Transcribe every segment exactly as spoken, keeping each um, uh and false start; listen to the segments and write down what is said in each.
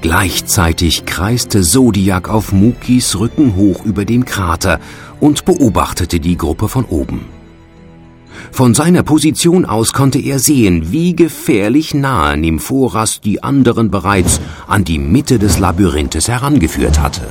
Gleichzeitig kreiste Zodiac auf Mukis Rücken hoch über dem Krater und beobachtete die Gruppe von oben. Von seiner Position aus konnte er sehen, wie gefährlich nahe Nymphoras die anderen bereits an die Mitte des Labyrinthes herangeführt hatte.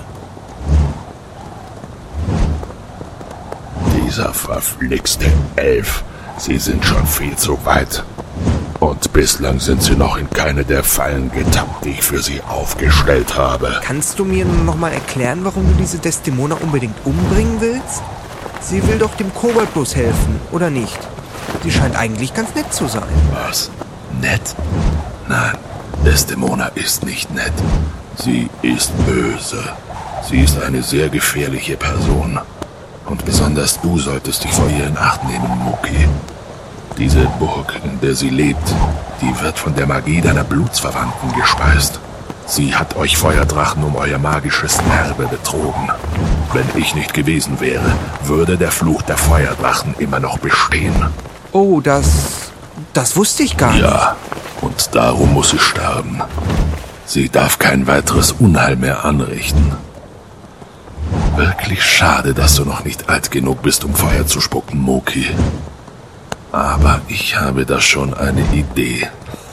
Dieser verflixte Elf, Sie sind schon viel zu weit. Und bislang sind Sie noch in keine der Fallen getappt, die ich für Sie aufgestellt habe. Kannst du mir noch mal erklären, warum du diese Desdemona unbedingt umbringen willst? Sie will doch dem Kobold bloß helfen, oder nicht? Sie scheint eigentlich ganz nett zu sein. Was? Nett? Nein, Desdemona ist nicht nett. Sie ist böse. Sie ist eine sehr gefährliche Person. Und besonders du solltest dich vor ihr in Acht nehmen, Muki. Diese Burg, in der sie lebt, die wird von der Magie deiner Blutsverwandten gespeist. Sie hat euch Feuerdrachen um euer magisches Erbe betrogen. Wenn ich nicht gewesen wäre, würde der Fluch der Feuerdrachen immer noch bestehen. Oh, das... das wusste ich gar nicht. Ja, und darum muss sie sterben. Sie darf kein weiteres Unheil mehr anrichten. Wirklich schade, dass du noch nicht alt genug bist, um Feuer zu spucken, Muki. Aber ich habe da schon eine Idee.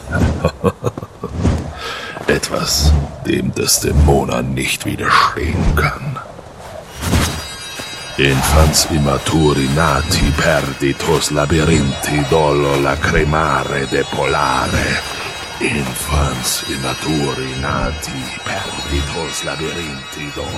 Etwas, dem Desdemona nicht widerstehen kann. Infans immaturi nati perditos labyrinthi dolo lacrimare depolare. Infans immaturi nati perditos labyrinthi dolo